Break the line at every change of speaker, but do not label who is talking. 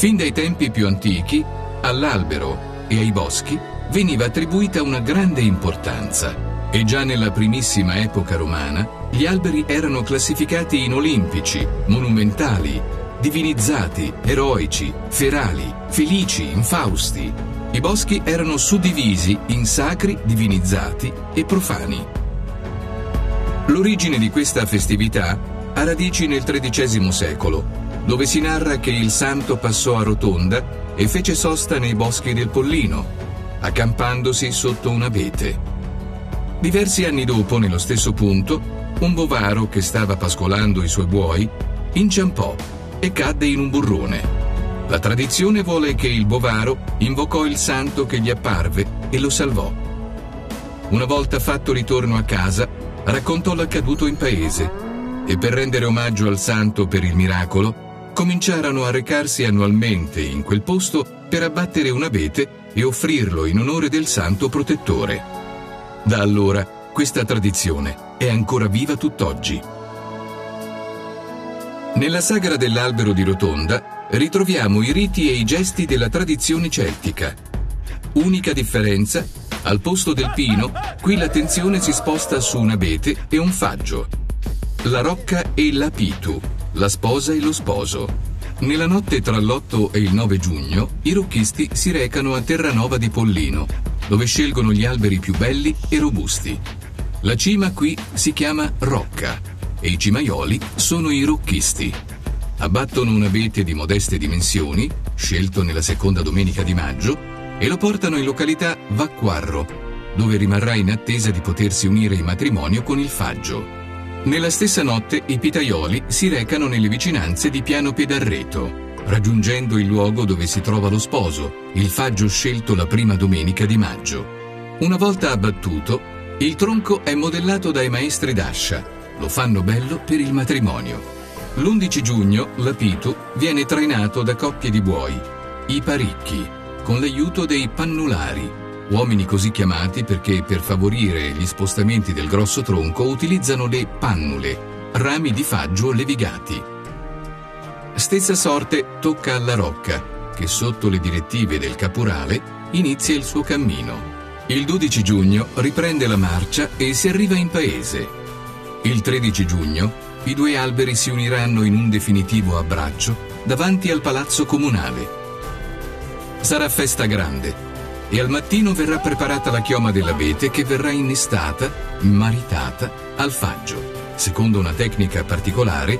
Fin dai tempi più antichi, all'albero e ai boschi veniva attribuita una grande importanza e già nella primissima epoca romana gli alberi erano classificati in olimpici, monumentali, divinizzati, eroici, ferali, felici, infausti. I boschi erano suddivisi in sacri, divinizzati e profani. L'origine di questa festività ha radici nel XIII secolo, dove si narra che il santo passò a Rotonda e fece sosta nei boschi del Pollino, accampandosi sotto un abete. Diversi anni dopo, nello stesso punto, un bovaro che stava pascolando i suoi buoi inciampò e cadde in un burrone. La tradizione vuole che il bovaro invocò il santo che gli apparve e lo salvò. Una volta fatto ritorno a casa, raccontò l'accaduto in paese e per rendere omaggio al santo per il miracolo, cominciarono a recarsi annualmente in quel posto per abbattere un abete e offrirlo in onore del santo protettore. Da allora questa tradizione è ancora viva tutt'oggi. Nella sagra dell'albero di Rotonda ritroviamo i riti e i gesti della tradizione celtica. Unica differenza, al posto del pino, qui l'attenzione si sposta su un abete e un faggio. La rocca e l'apitu, la sposa e lo sposo. Nella notte tra l'8 e il 9 giugno, i rocchisti si recano a Terranova di Pollino, dove scelgono gli alberi più belli e robusti. La cima qui si chiama rocca e i cimaioli sono i rocchisti. Abbattono un abete di modeste dimensioni, scelto nella seconda domenica di maggio, e lo portano in località Vacquarro, dove rimarrà in attesa di potersi unire in matrimonio con il faggio. Nella stessa notte i pitaioli si recano nelle vicinanze di Piano Pedarreto, raggiungendo il luogo dove si trova lo sposo, il faggio scelto la prima domenica di maggio. Una volta abbattuto, il tronco è modellato dai maestri d'ascia. Lo fanno bello per il matrimonio. L'11 giugno l'apitu viene trainato da coppie di buoi, i paricchi, con l'aiuto dei pannulari, uomini così chiamati perché per favorire gli spostamenti del grosso tronco utilizzano le pannule, rami di faggio levigati. Stessa sorte tocca alla rocca, che sotto le direttive del caporale inizia il suo cammino. Il 12 giugno riprende la marcia e si arriva in paese. Il 13 giugno i due alberi si uniranno in un definitivo abbraccio davanti al palazzo comunale. Sarà festa grande e al mattino verrà preparata la chioma dell'abete che verrà innestata, maritata, al faggio, secondo una tecnica particolare